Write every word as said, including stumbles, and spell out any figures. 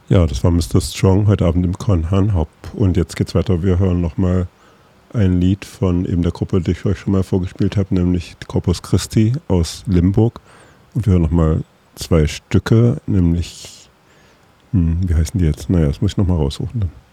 Ja, das war Mister Strong heute Abend im Con Han Hop. Und jetzt geht's weiter. Wir hören nochmal ein Lied von eben der Gruppe, die ich euch schon mal vorgespielt habe, nämlich Corpus Christi aus Limburg. Und wir hören nochmal zwei Stücke, nämlich, hm, wie heißen die jetzt? Naja, das muss ich nochmal raussuchen dann.